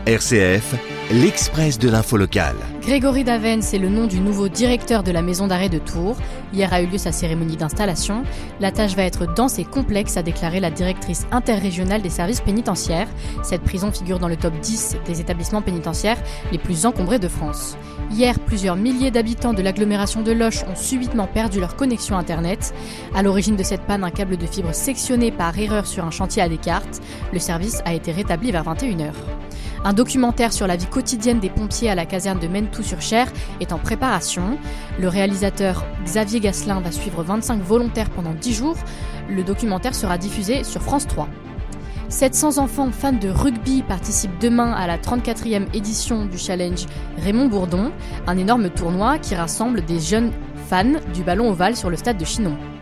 RCF, l'Express de l'info locale. Grégory Daven, c'est le nom du nouveau directeur de la maison d'arrêt de Tours. Hier a eu lieu sa cérémonie d'installation. La tâche va être dense et complexe, a déclaré la directrice interrégionale des services pénitentiaires. Cette prison figure dans le top 10 des établissements pénitentiaires les plus encombrés de France. Hier, plusieurs milliers d'habitants de l'agglomération de Loches ont subitement perdu leur connexion Internet. À l'origine de cette panne, un câble de fibre sectionné par erreur sur un chantier à Descartes. Le service a été rétabli vers 21h. Un documentaire sur la vie quotidienne des pompiers à la caserne de Mennetou-sur-Cher est en préparation. Le réalisateur Xavier Gasselin va suivre 25 volontaires pendant 10 jours. Le documentaire sera diffusé sur France 3. 700 enfants fans de rugby participent demain à la 34e édition du challenge Raymond Bourdon, un énorme tournoi qui rassemble des jeunes fans du ballon ovale sur le stade de Chinon.